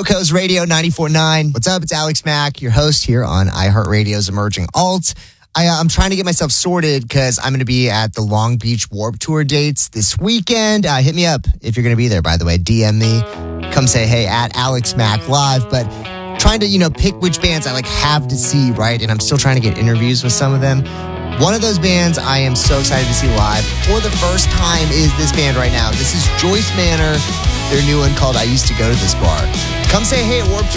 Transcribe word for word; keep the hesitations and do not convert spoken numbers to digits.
SoCo's Radio ninety-four point nine. What's up? It's Alex Mack, your host here on iHeartRadio's Emerging Alt. I, uh, I'm trying to get myself sorted because I'm going to be at the Long Beach Warped Tour dates this weekend. Uh, hit me up if you're going to be there, by the way. D M me. Come say, hey, at Alex Mack Live. But trying to, you know, pick which bands I like have to see, right? And I'm still trying to get interviews with some of them. One of those bands I am so excited to see live for the first time is this band right now. This is Joyce Manor, their new one called I Used to Go to This Bar. Come say hey at Warped